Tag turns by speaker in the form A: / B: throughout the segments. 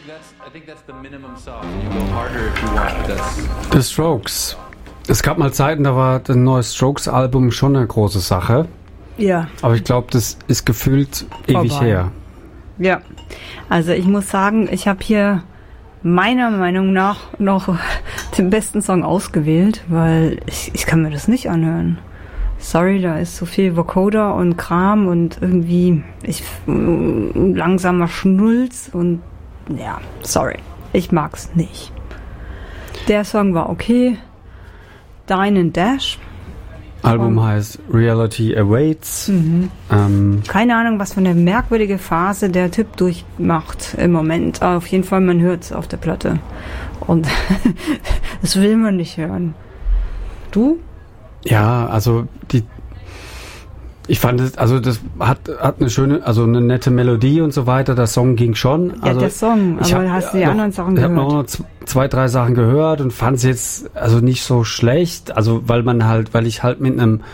A: The Strokes. Es gab mal Zeiten, da war das neue Strokes-Album schon eine große Sache.
B: Ja.
A: Aber ich glaube, das ist gefühlt ewig her.
B: Ja. Also ich muss sagen, ich habe hier meiner Meinung nach noch den besten Song ausgewählt, weil ich kann mir das nicht anhören. Sorry, da ist so viel Vocoder und Kram und irgendwie langsamer Schnulz und ja, sorry, ich mag's nicht. Der Song war okay. Dine and Dash.
A: Album heißt Reality Awaits.
B: Keine Ahnung, was für eine merkwürdige Phase der Typ durchmacht im Moment. Aber auf jeden Fall, man hört es auf der Platte. Und das will man nicht hören. Du?
A: Ja, also ich fand es, also das hat eine schöne, also eine nette Melodie und so weiter. Der Song ging schon.
B: Ja,
A: also
B: der Song, aber hast du die anderen Sachen gehört?
A: Ich habe noch 2, 3 Sachen gehört und fand es jetzt also nicht so schlecht. Also weil ich halt mit einem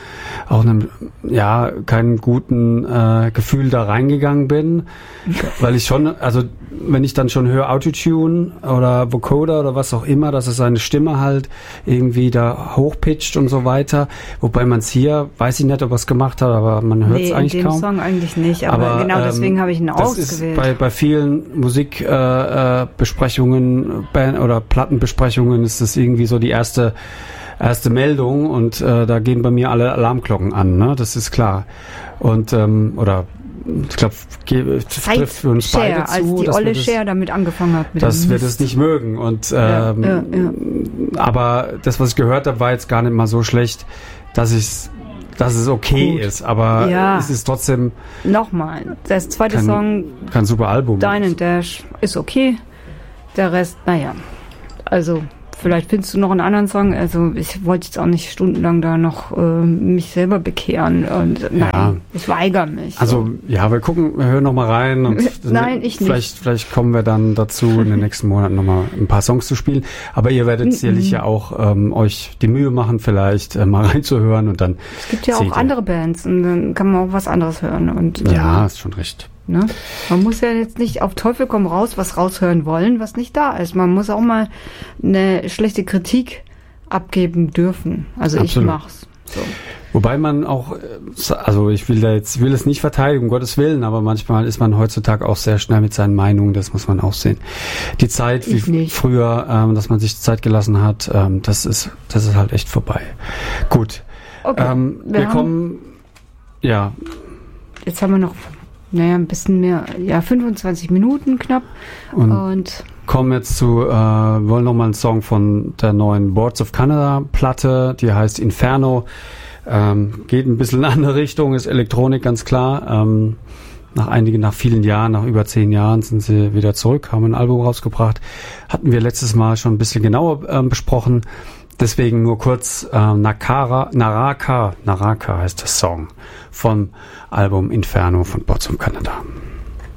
A: keinem guten Gefühl da reingegangen bin. Weil ich schon, also wenn ich dann schon höre Autotune oder Vocoder oder was auch immer, dass er seine Stimme halt irgendwie da hochpitcht und so weiter. Wobei man es hier, weiß ich nicht, ob er es gemacht hat, aber man hört es eigentlich kaum.
B: Nee, in dem Song eigentlich nicht, aber genau deswegen habe ich ihn ausgewählt.
A: Ist bei vielen Musikbesprechungen oder Plattenbesprechungen ist das irgendwie so die erste Meldung und da gehen bei mir alle Alarmglocken an, ne? Das ist klar. Und ich glaube, trifft für uns beide zu,
B: als die olle Cher damit angefangen hat.
A: Dass wir das nicht mögen. Und aber das, was ich gehört habe, war jetzt gar nicht mal so schlecht, dass es okay
B: Gut.
A: ist. Aber es ist trotzdem
B: nochmal, das zweite Song
A: kein super Album.
B: Dine and Dash ist okay. Der Rest, naja. Also vielleicht findest du noch einen anderen Song. Also ich wollte jetzt auch nicht stundenlang da noch mich selber bekehren. Und nein, ich weigere mich.
A: Also ja, wir hören noch mal rein. Und
B: nein, ich nicht.
A: Vielleicht kommen wir dann dazu, in den nächsten Monaten noch mal ein paar Songs zu spielen. Aber ihr werdet sicherlich ja auch euch die Mühe machen, vielleicht mal reinzuhören. Und dann
B: es gibt ja auch andere Bands und dann kann man auch was anderes hören. Und
A: ja, ist schon recht.
B: Ne? Man muss ja jetzt nicht auf Teufel komm raus was raushören wollen, was nicht da ist. Man muss auch mal eine schlechte Kritik abgeben dürfen. Also Absolut. Ich mach's. So.
A: Wobei man auch, also ich will es nicht verteidigen, um Gottes Willen, aber manchmal ist man heutzutage auch sehr schnell mit seinen Meinungen, das muss man auch sehen. Die Zeit, wie früher, dass man sich Zeit gelassen hat, das ist halt echt vorbei. Gut.
B: Okay.
A: Wir kommen, ja.
B: Jetzt haben wir noch ein bisschen mehr, 25 Minuten knapp. Und
A: kommen jetzt wollen nochmal einen Song von der neuen Boards of Canada Platte, die heißt Inferno. Geht ein bisschen in eine andere Richtung, ist Elektronik, ganz klar. Nach vielen Jahren, nach über 10 Jahren sind sie wieder zurück, haben ein Album rausgebracht. Hatten wir letztes Mal schon ein bisschen genauer besprochen. Deswegen nur kurz Naraka heißt der Song vom Album Inferno von Boards of Canada.